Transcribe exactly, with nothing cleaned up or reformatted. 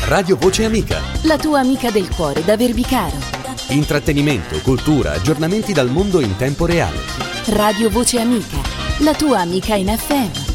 Radio Voce Amica. La tua amica del cuore da Verbicaro. Intrattenimento, cultura, aggiornamenti dal mondo in tempo reale. Radio Voce Amica, la tua amica in F M.